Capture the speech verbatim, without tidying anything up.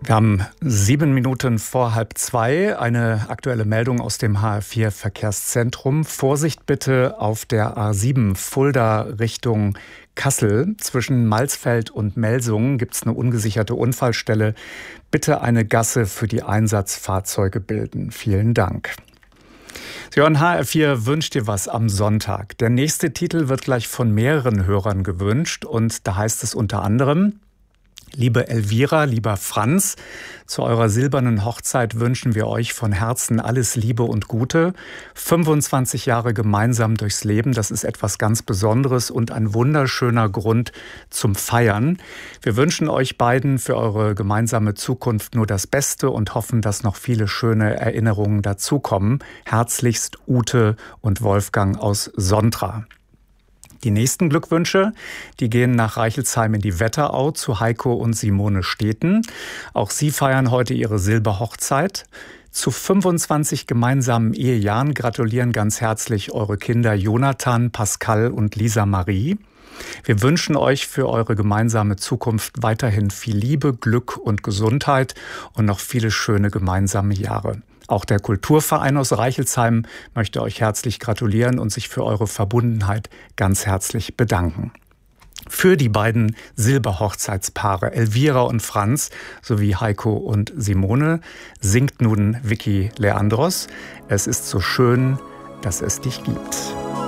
Wir haben sieben Minuten vor halb zwei. Eine aktuelle Meldung aus dem H R vier Verkehrszentrum. Vorsicht bitte auf der A sieben Fulda Richtung Kassel. Zwischen Malsfeld und Melsungen gibt es eine ungesicherte Unfallstelle. Bitte eine Gasse für die Einsatzfahrzeuge bilden. Vielen Dank. Sie hören H R vier wünscht dir was am Sonntag. Der nächste Titel wird gleich von mehreren Hörern gewünscht und da heißt es unter anderem: Liebe Elvira, lieber Franz, zu eurer silbernen Hochzeit wünschen wir euch von Herzen alles Liebe und Gute. fünfundzwanzig Jahre gemeinsam durchs Leben, das ist etwas ganz Besonderes und ein wunderschöner Grund zum Feiern. Wir wünschen euch beiden für eure gemeinsame Zukunft nur das Beste und hoffen, dass noch viele schöne Erinnerungen dazukommen. Herzlichst Ute und Wolfgang aus Sontra. Die nächsten Glückwünsche, die gehen nach Reichelsheim in die Wetterau zu Heiko und Simone Steten. Auch sie feiern heute ihre Silberhochzeit. Zu fünfundzwanzig gemeinsamen Ehejahren gratulieren ganz herzlich eure Kinder Jonathan, Pascal und Lisa Marie. Wir wünschen euch für eure gemeinsame Zukunft weiterhin viel Liebe, Glück und Gesundheit und noch viele schöne gemeinsame Jahre. Auch der Kulturverein aus Reichelsheim möchte euch herzlich gratulieren und sich für eure Verbundenheit ganz herzlich bedanken. Für die beiden Silberhochzeitspaare Elvira und Franz sowie Heiko und Simone singt nun Vicky Leandros: Es ist so schön, dass es dich gibt.